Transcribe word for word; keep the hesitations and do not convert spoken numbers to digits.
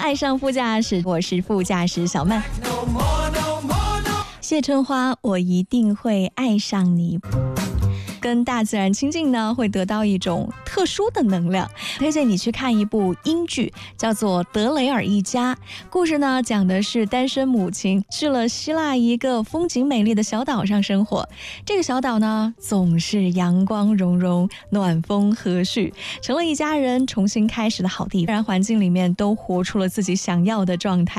爱上副驾驶，我是副驾驶小曼。谢春花，我一定会爱上你。跟大自然亲近呢，会得到一种特殊的能量。推荐你去看一部英剧，叫做《德雷尔一家》。故事呢，讲的是单身母亲去了希腊一个风景美丽的小岛上生活。这个小岛呢，总是阳光融融，暖风和煦，成了一家人重新开始的好地方。自然环境里面都活出了自己想要的状态。